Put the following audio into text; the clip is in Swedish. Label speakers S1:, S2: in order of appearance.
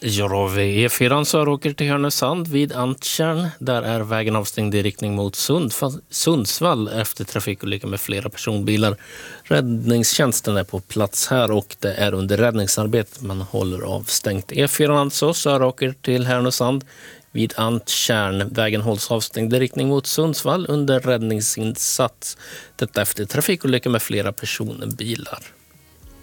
S1: Ja, då har vi E4 Söråker till Härnösand vid Anttjärn. Där är vägen avstängd i riktning mot Sundsvall efter trafikolycka med flera personbilar. Räddningstjänsten är på plats här och det är under räddningsarbete man håller avstängt. E4 alltså Söråker till Härnösand vid Anttjärn. Vägen hålls avstängd i riktning mot Sundsvall under räddningsinsats. Detta efter trafikolycka med flera personbilar.